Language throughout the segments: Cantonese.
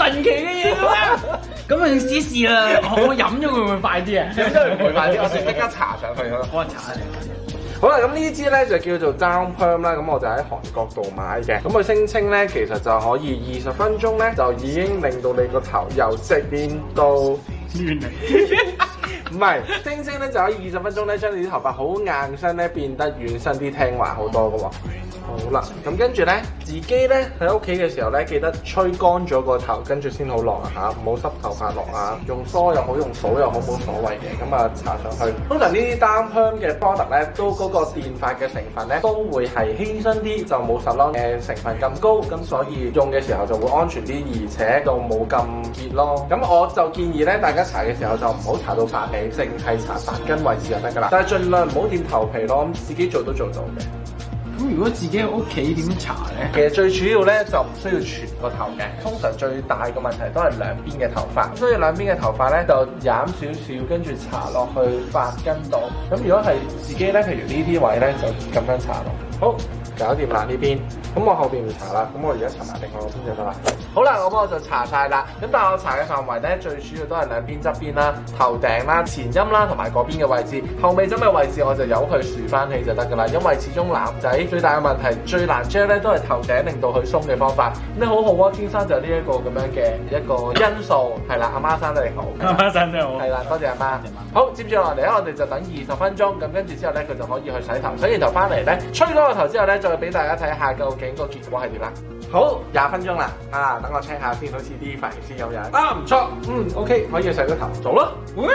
神奇嘅嘢㗎咩？咁我要試試啦，我飲咗會唔會快啲啊？ 飲咗唔會快啲，我先即刻搽上去咯。 我搽嚟。 好啦，咁呢支咧就叫做 Down Perm 啦，咁我就喺韓國度買嘅。咁佢聲稱咧，其實就可以20分鐘咧，就已經令到你個頭由直變到亂嚟。 唔係，聲稱咧就可以20分鐘咧，將你啲頭髮好硬身咧，變得軟身啲、聽話好多㗎喎。好啦，咁跟住咧，自己咧喺屋企嘅時候咧，記得吹乾咗個頭，跟住先好落啊嚇，唔好濕頭髮落啊。用梳又好，用掃又好，冇所謂嘅。咁啊，搽上去。通常呢啲Down Perm嘅 product 咧，都嗰個電髮嘅成分咧，都會係輕身啲，就冇salon嘅成分咁高，咁所以用嘅時候就會安全啲，而且就冇咁熱咯。咁我就建議咧，大家搽嘅時候就唔好搽到髮尾，淨係搽髮根位置就得㗎啦。但係盡量唔好掂頭皮咯，咁自己做都做到嘅。 咁如果自己喺屋企點搽咧？ 其實最主要咧就唔需要全個頭嘅，通常最大嘅問題都係兩邊嘅頭髮，所以兩邊嘅頭髮咧就染少少，跟住搽落去髮根度。咁如果係自己咧，譬如呢啲位咧就咁樣搽咯。好，搞掂啦呢邊。咁我後邊唔搽啦，咁我而家搽埋另外嗰邊就得啦。好啦，我就搽晒啦。咁但係我搽嘅範圍咧，最主要都係兩邊側邊啦、頭頂啦、前陰啦同埋嗰邊嘅位置。後尾枕嘅位置我就由佢豎翻起就得㗎啦。因為始終男仔最大嘅問題最難將咧都係頭頂令到佢鬆嘅方法。咁你好好啊，天生就呢一個咁樣嘅一個因素係啦。阿媽生得你好， 阿媽生得好， 係啦，多謝阿媽。好，接住落嚟咧，我哋就等20分鐘，咁跟住之後咧，佢就可以去洗頭。洗完頭翻嚟咧，吹咗個頭之後咧，再俾大家睇下究竟個結果係點啦。好，20分鐘啦，等我 check 下先，好似啲髮型師有人唔錯，OK， 可以洗個頭，做咯。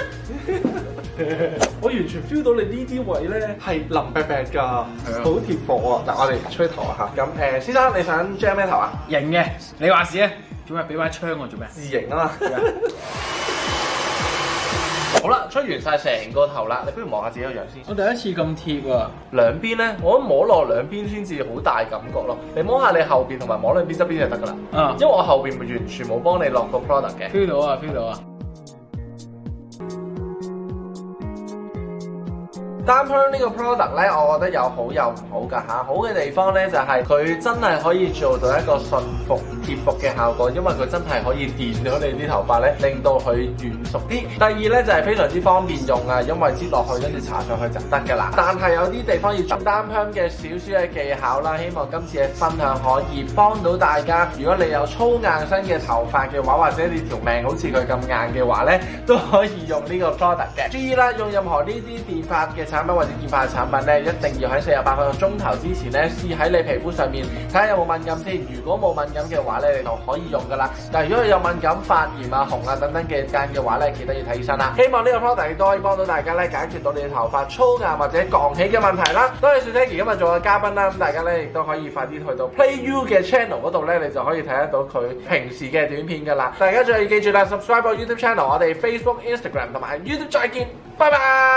我完全 feel 到你呢啲位咧係腍白白㗎，好貼服啊！嗱，我哋吹頭啊嚇，咁先生你想 jam 咩頭啊？ 型嘅，你話事啊？做咩俾把槍我做咩？ 自型啊嘛。好啦，吹完晒成個頭啦，你不如望下自己個樣先。 我第一次咁貼啊！ 兩邊咧，我摸落兩邊先至好大感覺咯。你摸下你後邊同埋摸兩邊側邊就得㗎啦。因為我後邊完全冇幫你落個 product 嘅。 feel 到啊 ，feel 到啊！ Down Perm呢個 product 咧，我覺得有好有唔好㗎嚇。好嘅地方咧就係佢真係可以做到一個順服貼服嘅效果，因為佢真係可以電咗你啲頭髮咧，令到佢軟熟啲。第二咧就係非常之方便用啊，因為擠落去跟住搽上去就得㗎啦。但係有啲地方要做Down Perm嘅少少嘅技巧啦，希望今次嘅分享可以幫到大家。如果你有粗硬身嘅頭髮嘅話，或者你條命好似佢咁硬嘅話咧，都可以用呢個 product 嘅。注意啦，用任何呢啲電髮嘅產品或者電髮嘅產品咧，一定要喺48個鐘頭之前咧試喺你皮膚上面睇下有冇敏感先。如果冇敏感嘅話咧，你就可以用㗎啦。但係如果有敏感、發炎啊、紅啊等等嘅間嘅話咧，記得要睇醫生啦。希望呢個 product 都可以幫到大家咧，解決到你嘅頭髮粗硬或者降起嘅問題啦。多謝小 Tecki 今日做嘅嘉賓啦，咁大家咧亦都可以快啲去到 PlayU 嘅 channel 嗰度咧，你就可以睇得到佢平時嘅短片㗎啦。大家仲要記住啦 ，subscribe 我 YouTube channel， 我哋 Facebook、Instagram 同埋 YouTube 再見，拜拜。